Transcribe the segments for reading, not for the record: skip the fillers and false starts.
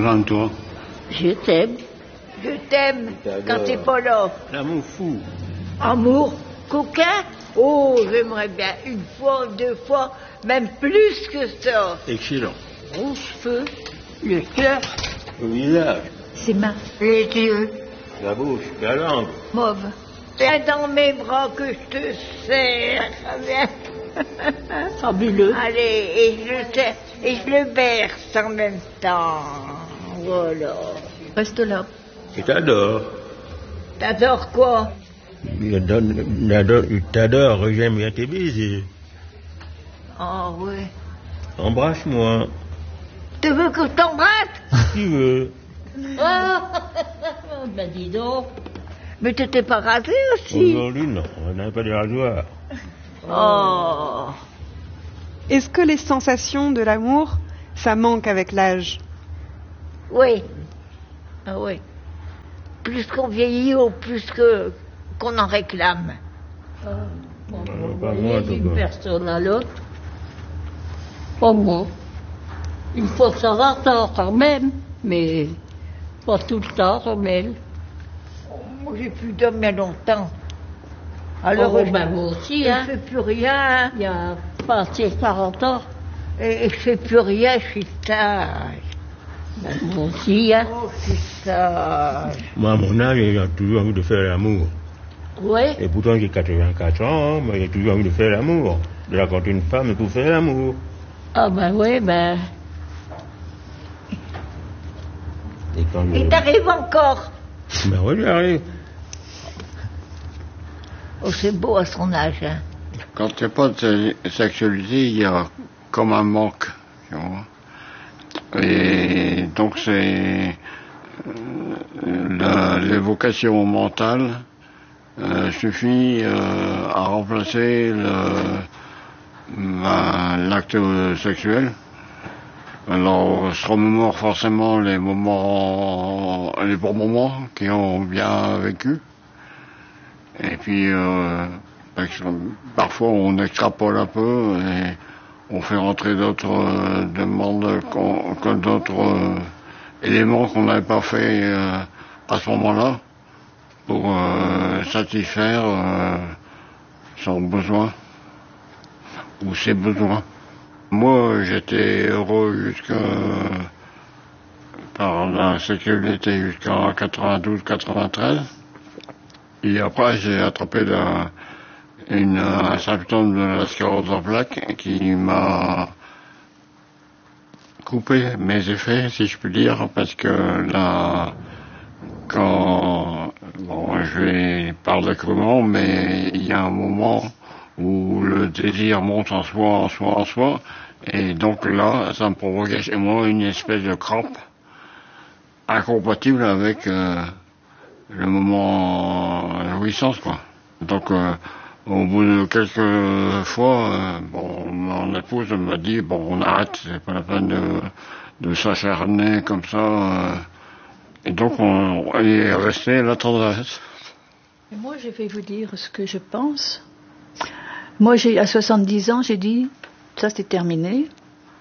devant toi. Je t'aime. Je t'aime quand t'es pas là. L'amour fou. Amour coquin? Oh, j'aimerais bien une fois, deux fois, même plus que ça. Excellent. Rouge feu, le cœur, Le visage, Ses mains. les yeux, la bouche, la langue. mauve. Viens dans mes bras que je te serre. Viens. Fabuleux. Allez, et je le berce en même temps. Voilà. Reste là. Il t'adore. T'adores quoi? Il t'adore, j'aime bien tes baisers. Oh oui. Embrasse-moi, Tu veux que je t'embrasse? si tu veux. Ben dis donc. Mais tu t'es pas rasé aussi? Aujourd'hui, non, on n'a pas de rasoir. Oh. Est-ce que les sensations de l'amour, ça manque avec l'âge? Oui. Ah oui. Plus qu'on vieillit ou plus qu'on en réclame. Pas moi, D'une d'abord. personne à l'autre. Pas moi. Une fois que ça va quand même, mais pas tout le temps comme elle. Moi, j'ai plus d'hommes il y a longtemps. Alors, Oh, ben moi aussi, je hein. fais plus rien. Il y a passé 40 ans. Et je fais plus rien, je suis sage. Ben, moi aussi, hein. Oh, je suis sage. Moi, à mon âge, j'ai toujours envie de faire l'amour. Ouais. Et pourtant, j'ai 84 ans, mais j'ai toujours envie de faire l'amour. De raconter une femme pour faire l'amour. Ah ben oui, ben. Et quand Et t'arrives encore. Ben oui, j'arrive. Oh, c'est beau à son âge, hein. Quand il n'y a pas de sexualité, il y a comme un manque, tu vois. Et donc c'est l'évocation mentale suffit à remplacer l'acte sexuel. Alors, je remémore forcément les bons moments qui ont bien vécu. Et puis, parfois, on extrapole un peu et on fait rentrer d'autres demandes, d'autres éléments qu'on n'avait pas fait à ce moment-là pour satisfaire son besoin ou ses besoins. Moi, j'étais heureux par la sécurité jusqu'en 92-93. Et après, j'ai attrapé un symptôme de la sclérose en plaques qui m'a coupé mes effets, si je puis dire, parce que là, je vais parler crûment, mais il y a un moment où le désir monte en soi, et donc là, ça me provoquait chez moi une espèce de crampe incompatible avec le moment jouissance, quoi. Donc, au bout de quelques fois, mon épouse m'a dit, on arrête, c'est pas la peine de s'acharner comme ça. Et donc, on est resté la tendresse. Et moi, je vais vous dire ce que je pense. Moi, à 70 ans, j'ai dit, ça c'est terminé.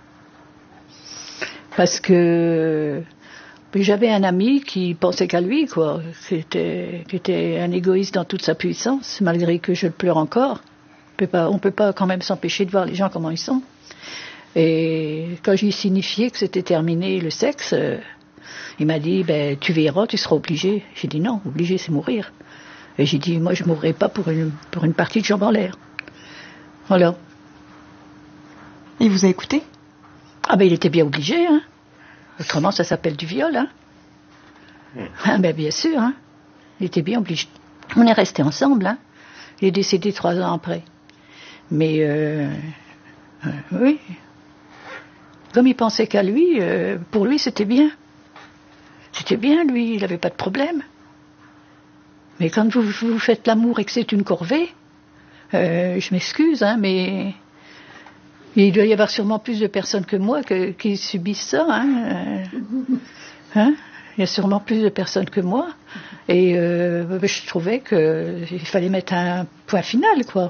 Parce que j'avais un ami qui pensait qu'à lui, quoi, qui était un égoïste dans toute sa puissance, malgré que je le pleure encore. On peut pas quand même s'empêcher de voir les gens comment ils sont. Et quand j'ai signifié que c'était terminé le sexe, il m'a dit, tu verras, tu seras obligé. J'ai dit non, obligé c'est mourir. Et j'ai dit, moi je mourrai pas pour une partie de jambes en l'air. Voilà. Il vous a écouté? Ah il était bien obligé, hein. Autrement, ça s'appelle du viol, hein. Ah, bien sûr, hein. Il était bien obligé. On est restés ensemble, hein. Il est décédé 3 ans après. Mais, oui. Comme il pensait qu'à lui, pour lui, c'était bien. C'était bien, lui, il n'avait pas de problème. Mais quand vous faites l'amour et que c'est une corvée, je m'excuse, hein, mais il doit y avoir sûrement plus de personnes que moi qui subissent ça, hein. Hein? Il y a sûrement plus de personnes que moi. Et je trouvais qu'il fallait mettre un point final, quoi.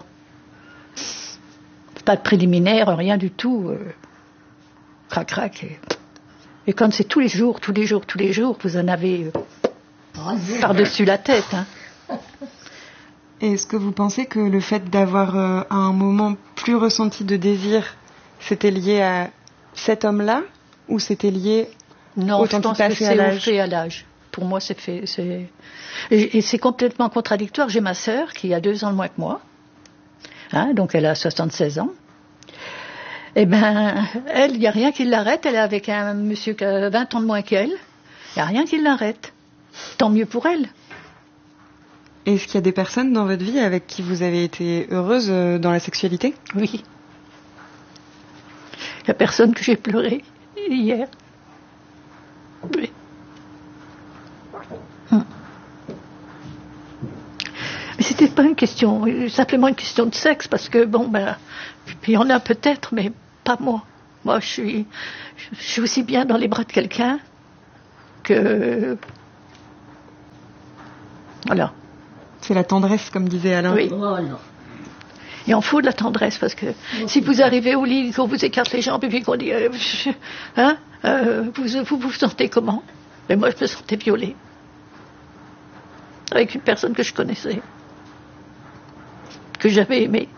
Pas de préliminaire, rien du tout. Crac, crac. Et quand c'est tous les jours, vous en avez par-dessus la tête. Hein. Et est-ce que vous pensez que le fait d'avoir à un moment plus ressenti de désir, c'était lié à cet homme-là ou c'était lié Non, au temps je pense qui que passait c'est fait à l'âge. Pour moi, c'est fait. Et c'est complètement contradictoire. J'ai ma sœur qui a 2 ans de moins que moi. Hein, donc elle a 76 ans. Eh ben, elle, il n'y a rien qui l'arrête. Elle est avec un monsieur qui a 20 ans de moins qu'elle. Il n'y a rien qui l'arrête. Tant mieux pour elle. Est-ce qu'il y a des personnes dans votre vie avec qui vous avez été heureuse dans la sexualité? Oui. Il n'y a personne que j'ai pleuré hier. Oui. Mais c'était pas une question, simplement une question de sexe, parce que bon, il y en a peut-être, mais pas moi. Moi, je suis aussi bien dans les bras de quelqu'un que. Voilà. C'est la tendresse, comme disait Alain. Oui. Voilà. Il en faut de la tendresse, parce que si vous arrivez au lit, qu'on vous écarte les jambes et puis qu'on dit, vous vous sentez comment? Mais moi, je me sentais violée. Avec une personne que je connaissais. Que j'avais aimée.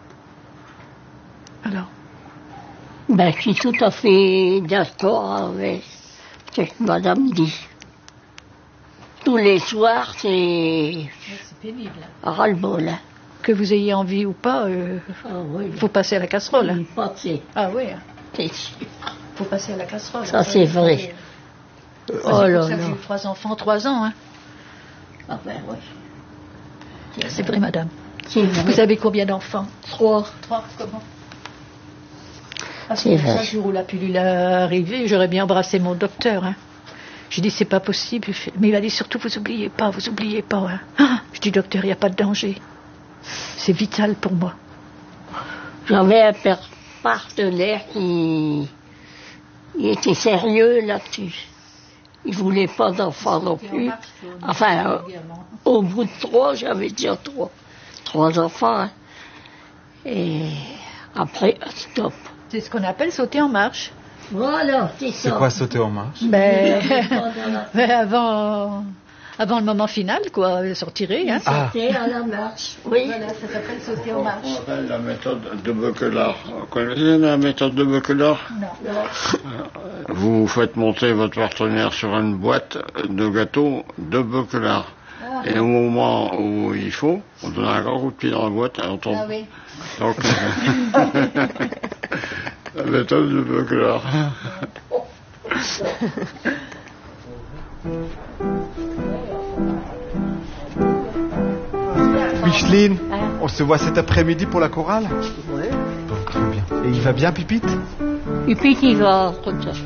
Alors. Ben, je suis tout à fait d'accord avec ce que madame dit. Tous les soirs, c'est pénible. ras-le-bol. Hein. Que vous ayez envie ou pas, Oui, faut passer à la casserole. Hein. passer, Ah oui, c'est sûr. faut passer à la casserole. Ça, c'est vrai. Oh là Ça là. fait 3 enfants, 3 ans. Hein. Ah ben oui. C'est vrai, madame. C'est vrai. Vous avez combien d'enfants? 3. 3, comment? C'est vrai. Le jour où la pilule est arrivée, j'aurais bien embrassé mon docteur. Hein. J'ai dit, c'est pas possible. Mais il m'a dit, surtout, vous oubliez pas. Hein. Ah, je dis, docteur, il n'y a pas de danger. C'est vital pour moi. J'avais un partenaire qui il était sérieux là-dessus. Il voulait pas d'enfants non plus. Enfin, au bout de 3, j'avais déjà 3 enfants. Hein. Et après, stop. C'est ce qu'on appelle sauter en marche. Voilà, c'est ça. C'est quoi sauter en marche? Mais avant le moment final, quoi, sortirez. Hein. Sauter à la marche. Oui. Voilà, ça s'appelle sauter en marche. On appelle la méthode de Böckeler. Vous connaissez la méthode de Böckeler? Non. Vous faites monter votre partenaire sur une boîte de gâteaux de Böckeler. Et au moment où il faut, on donne un grand coup de pied dans la boîte et on tombe. Ah oui. Donc, la méthode de Böckeler. Micheline, on se voit cet après-midi pour la chorale? Oui. Bon, très bien. Et il va bien, Pipite? Et puis il va comme ça.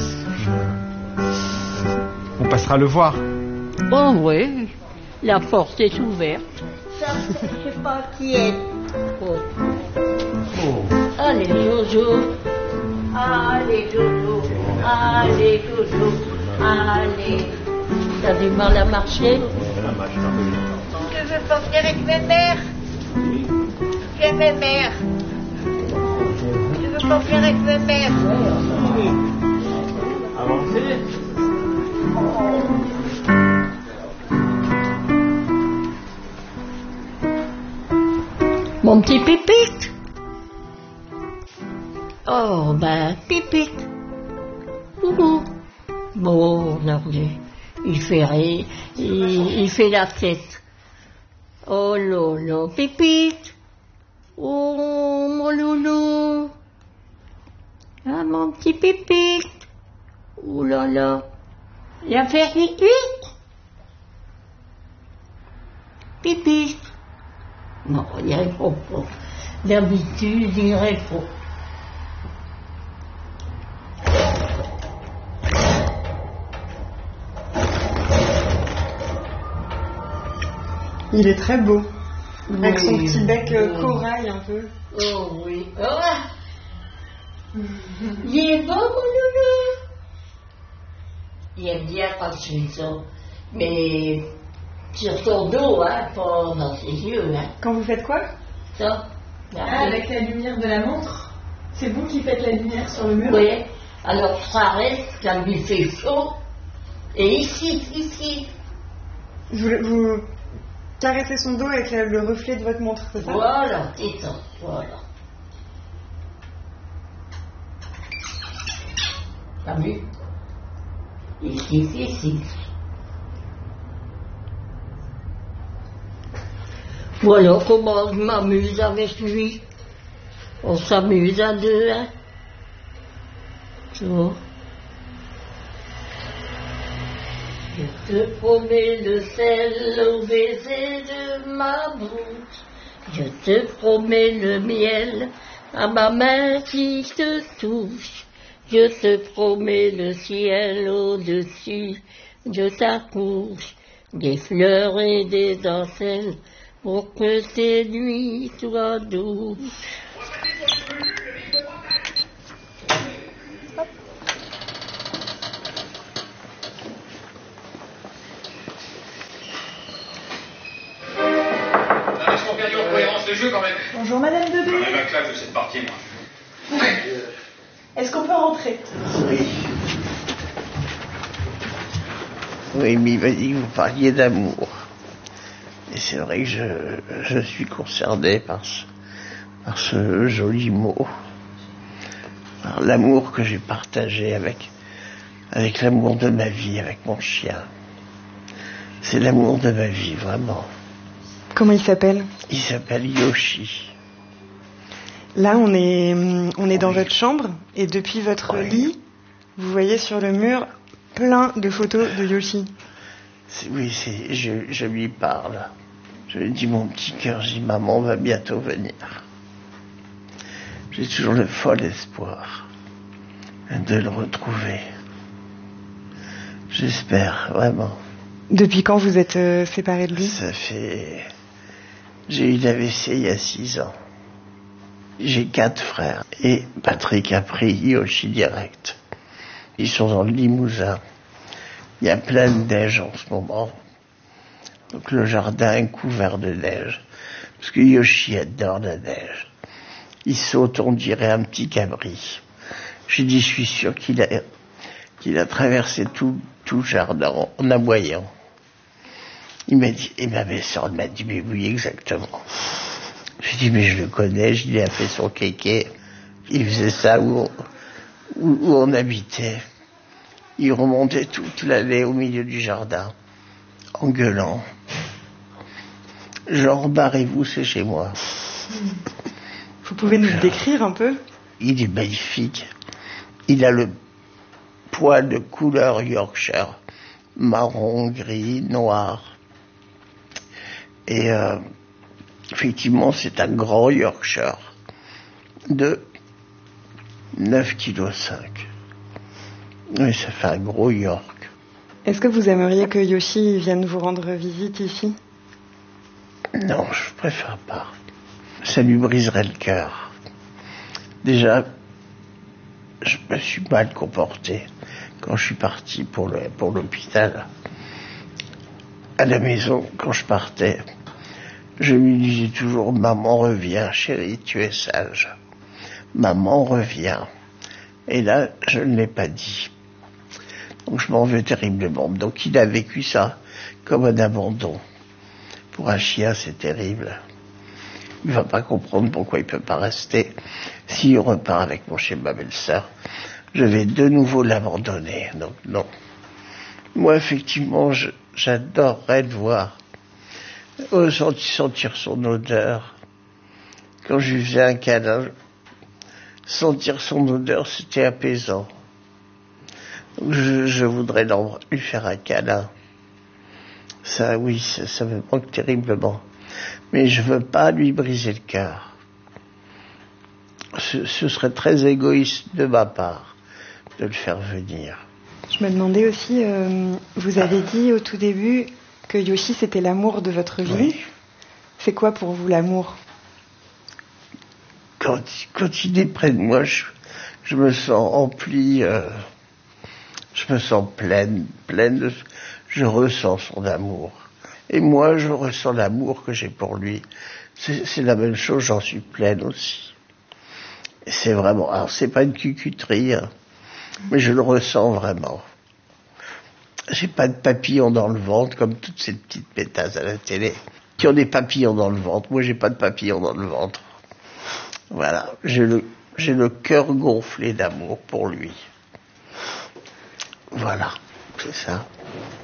On passera le voir. Oh oui, la porte est ouverte. Ça, je sais pas qui est. Oh. Allez, Jojo. Allez, Jojo. Allez, Jojo. Allez. T'as du mal à marcher? Je veux pas venir avec mes mères. J'ai mes mères. Je veux pas venir avec mes mères. Mon petit Pipite. Oh, ben, Pipite. Coucou. Bon, regardez. Il fait rire. Il fait la tête. Oh, lolo, Pipite. Oh, mon loulou. Ah, mon petit Pipite. Oh là là. Viens faire Pipite. Pipite. Non, il répond pas. D'habitude, il répond. Il est très beau. Avec son Oui. petit bec corail un peu. Oh oui. Oh. Il est beau, mon loulou. Il aime bien quand je fais ça. Mais sur son dos, hein, pas dans ses yeux. Hein. Quand vous faites quoi? Ça. Avec la lumière de la montre. C'est vous qui faites la lumière sur le mur? Oui. Alors ça reste quand il fait chaud. Et ici. Vous caressez son dos avec le reflet de votre montre, c'est ça? Voilà, c'est ça, voilà. T'as vu? Ici. Voilà comment je m'amuse avec lui. On s'amuse à deux, hein. Tu vois. Je te promets le sel au baiser de ma bouche. Je te promets le miel à ma main qui te touche. Je te promets le ciel au-dessus de ta couche. Des fleurs et des dentelles pour que tes nuits soient douces. Quand même. Bonjour Madame Debé. J'en ai la claque de cette partie, moi. Est-ce qu'on peut rentrer? Oui, mais il m'a dit que vous parliez d'amour. Et c'est vrai que je suis concerné par ce joli mot. Par l'amour que j'ai partagé avec l'amour de ma vie, avec mon chien. C'est l'amour de ma vie, vraiment. Comment il s'appelle? Il s'appelle Yoshi. Là, on est dans votre chambre, et depuis votre lit, vous voyez sur le mur plein de photos de Yoshi. Je lui parle. Je lui dis, mon petit cœur, je dis, maman va bientôt venir. J'ai toujours le fol espoir de le retrouver. J'espère, vraiment. Depuis quand vous êtes séparés de lui? J'ai eu l'AVC il y a 6 ans. J'ai 4 frères. Et Patrick a pris Yoshi direct. Ils sont dans le Limousin. Il y a plein de neige en ce moment. Donc le jardin est couvert de neige. Parce que Yoshi adore la neige. Il saute, on dirait un petit cabri. J'ai dit, je suis sûr qu'il a traversé tout le jardin en aboyant. Il m'a dit, et ma belle-sœur m'a dit, mais oui, exactement. J'ai dit, mais je le connais, il a fait son kéké. Il faisait ça où on habitait. Il remontait toute l'allée au milieu du jardin, en gueulant. Genre, barrez-vous, c'est chez moi. Vous pouvez nous le décrire un peu? Il est magnifique. Il a le poil de couleur Yorkshire, marron, gris, noir. Et effectivement, c'est un grand Yorkshire de 9,5 kg. Oui, ça fait un gros York. Est-ce que vous aimeriez que Yoshi vienne vous rendre visite ici? Non, je préfère pas. Ça lui briserait le cœur. Déjà, je me suis mal comporté quand je suis parti pour l'hôpital. À la maison, quand je partais, je lui disais toujours, maman revient, chérie, tu es sage. Maman revient. Et là, je ne l'ai pas dit. Donc je m'en veux terriblement. Donc il a vécu ça comme un abandon. Pour un chien, c'est terrible. Il va pas comprendre pourquoi il peut pas rester. S'il repart avec mon chez ma belle-sœur, je vais de nouveau l'abandonner. Donc non. Moi, effectivement, j'adorerais le voir. Sentir son odeur. Quand je lui faisais un câlin, sentir son odeur, c'était apaisant. Donc je voudrais lui faire un câlin. Ça, oui, ça me manque terriblement. Mais je veux pas lui briser le cœur. Ce serait très égoïste de ma part de le faire venir. Je me demandais aussi, vous avez dit au tout début que Yoshi c'était l'amour de votre vie. Oui. C'est quoi pour vous l'amour? Quand il est près de moi, je me sens rempli, je me sens pleine de... Je ressens son amour. Et moi, je ressens l'amour que j'ai pour lui. C'est la même chose, j'en suis pleine aussi. C'est vraiment... Alors, c'est pas une cucuterie, hein. Mais je le ressens vraiment. J'ai pas de papillons dans le ventre, comme toutes ces petites pétasses à la télé, qui ont des papillons dans le ventre. Moi, j'ai pas de papillons dans le ventre. Voilà. J'ai le cœur gonflé d'amour pour lui. Voilà. C'est ça.